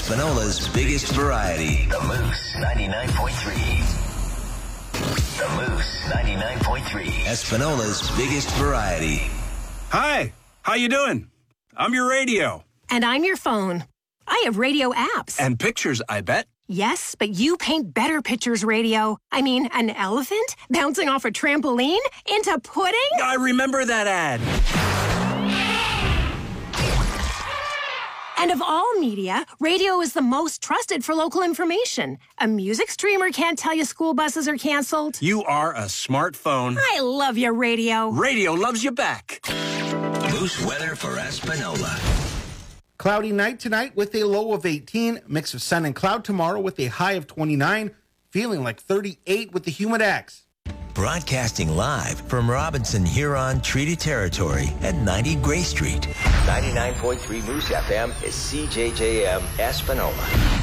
Espinola's biggest variety. The Moose 99.3. The Moose 99.3. Espinola's biggest variety. Hi, how you doing? I'm your radio. And I'm your phone. I have radio apps. And pictures, I bet. Yes, but you paint better pictures, radio. I mean, an elephant bouncing off a trampoline into pudding? I remember that ad. And of all media, radio is the most trusted for local information. A music streamer can't tell you school buses are canceled. You are a smartphone. I love your radio. Radio loves you back. Moose weather for Espinola. Cloudy night tonight with a low of 18. Mix of sun and cloud tomorrow with a high of 29. Feeling like 38 with the humid X. Broadcasting live from Robinson Huron Treaty Territory at 90 Gray Street. 99.3 Moose FM is CJJM Espinola.